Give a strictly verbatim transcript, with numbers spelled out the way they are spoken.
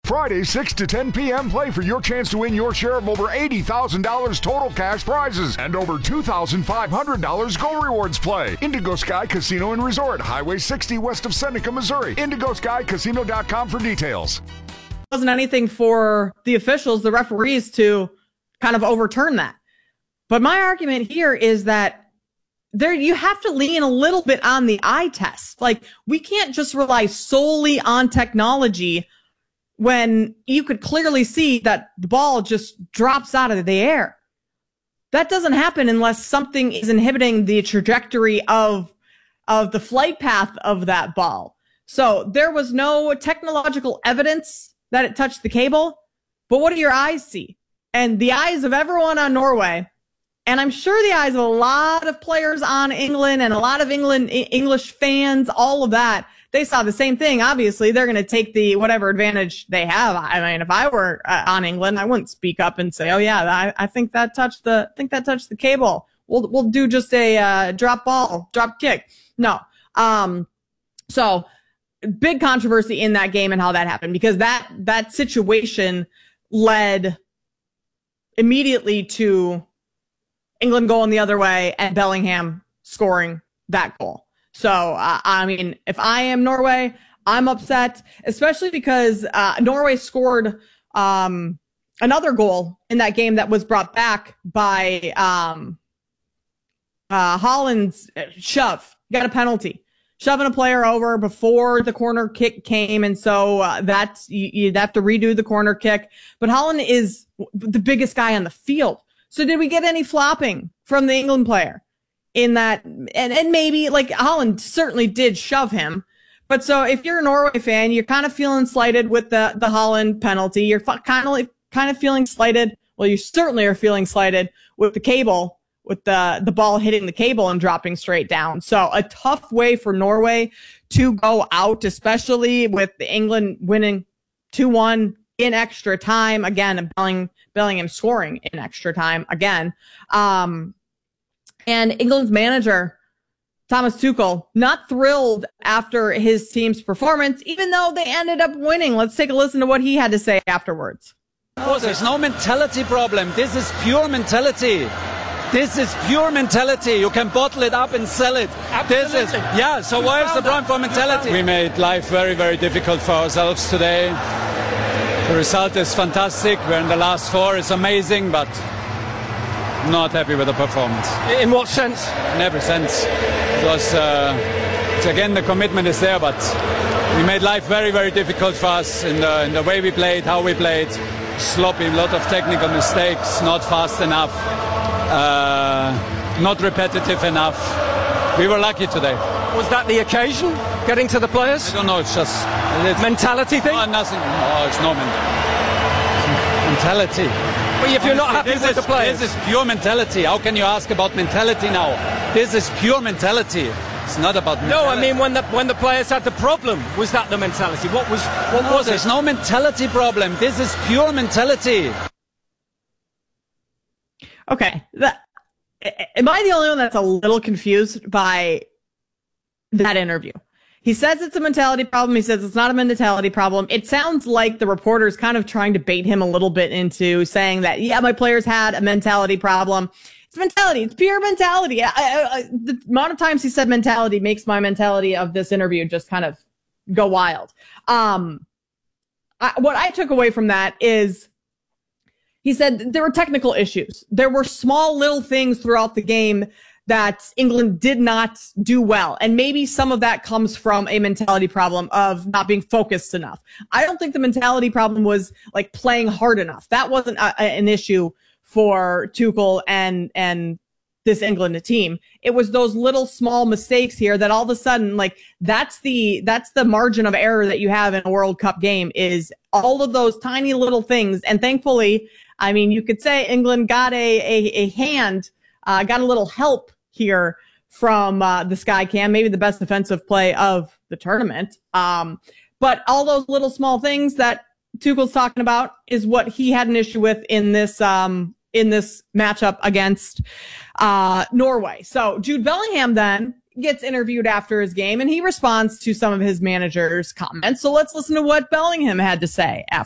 Friday, six to ten p.m. Play for your chance to win your share of over eighty thousand dollars total cash prizes and over two thousand five hundred dollars Go Rewards Play. Indigo Sky Casino and Resort, Highway sixty west of Seneca, Missouri. indigo sky casino dot com for details. Wasn't anything for the officials, the referees, to kind of overturn that. But my argument here is that there you have to lean a little bit on the eye test. Like, we can't just rely solely on technology when you could clearly see that the ball just drops out of the air. That doesn't happen unless something is inhibiting the trajectory of, of the flight path of that ball. So there was no technological evidence that it touched the cable, but what do your eyes see? And the eyes of everyone on Norway, and I'm sure the eyes of a lot of players on England and a lot of England, English fans, all of that, they saw the same thing. Obviously, they're going to take the whatever advantage they have. I mean, if I were uh, on England, I wouldn't speak up and say, "Oh yeah, I, I think that touched the, I think that touched the cable. We'll we'll do just a uh, drop ball, drop kick." No. Um. So big controversy in that game and how that happened, because that that situation led immediately to England going the other way and Bellingham scoring that goal. So, uh, I mean, if I am Norway, I'm upset, especially because uh, Norway scored um, another goal in that game that was brought back by um, uh, Holland's shove. Got a penalty, shoving a player over before the corner kick came. And so uh, that's, you, you'd have to redo the corner kick. But Holland is the biggest guy on the field. So did we get any flopping from the England player in that? And, and maybe, like, Holland certainly did shove him. But so if you're a Norway fan, you're kind of feeling slighted with the, the Holland penalty. You're kind of like, kind of feeling slighted. Well, you certainly are feeling slighted with the cable, with the, the ball hitting the cable and dropping straight down. So a tough way for Norway to go out, especially with England winning two one in extra time. Again, and Belling, Bellingham scoring in extra time again. Um, and England's manager, Thomas Tuchel, not thrilled after his team's performance, even though they ended up winning. Let's take a listen to what he had to say afterwards. Oh, there's no mentality problem. This is pure mentality. This is pure mentality. You can bottle it up and sell it. Absolutely. This is, yeah, so why is the problem for mentality? We made life very, very difficult for ourselves today. The result is fantastic. We're in the last four. It's amazing, but not happy with the performance. In what sense? In every sense. It was, uh, it's again, the commitment is there, but we made life very, very difficult for us in the, in the way we played, how we played. Sloppy, a lot of technical mistakes, not fast enough, uh, not repetitive enough. We were lucky today. Was that the occasion? Getting to the players? I don't know, it's just... It's, mentality thing? No, nothing. No, it's no men- mentality. But if you're not happy this with is, the players? This is pure mentality. How can you ask about mentality now? This is pure mentality. It's not about mentality. No, I mean when the when the players had the problem, was that the mentality? What was what no, was there's it? no mentality problem. This is pure mentality. Okay. That, am I the only one that's a little confused by that interview? He says it's a mentality problem. He says it's not a mentality problem. It sounds like the reporter's kind of trying to bait him a little bit into saying that, yeah, my players had a mentality problem. It's mentality. It's pure mentality. I, I, I, the amount of times he said mentality makes my mentality of this interview just kind of go wild. Um, I, what I took away from that is he said there were technical issues. There were small little things throughout the game that England did not do well. And maybe some of that comes from a mentality problem of not being focused enough. I don't think the mentality problem was like playing hard enough. That wasn't a, an issue for Tuchel and, and this England team. It was those little small mistakes here that all of a sudden, like, that's the, that's the margin of error that you have in a World Cup game, is all of those tiny little things. And thankfully, I mean, you could say England got a, a, a hand, uh, got a little help here from uh, the Sky Cam, maybe the best defensive play of the tournament. Um, but all those little small things that Tuchel's talking about is what he had an issue with in this um, in this matchup against uh, Norway. So Jude Bellingham then gets interviewed after his game, and he responds to some of his manager's comments. So let's listen to what Bellingham had to say after.